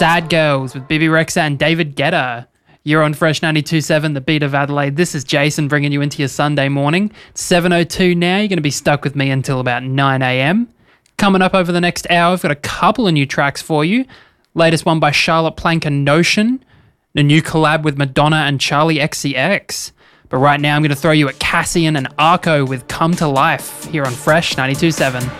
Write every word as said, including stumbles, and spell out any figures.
Sad Girls with Bibi Rexha and David Guetta. You're on Fresh ninety-two point seven, the beat of Adelaide. This is Jason bringing you into your Sunday morning. It's seven oh two now. You're going to be stuck with me until about nine a.m. Coming up over the next hour, I've got a couple of new tracks for you. Latest one by Charlotte Plank and Notion. A new collab with Madonna and Charlie X C X. But right now I'm going to throw you at Cassian and Arco with Come to Life here on Fresh ninety-two point seven.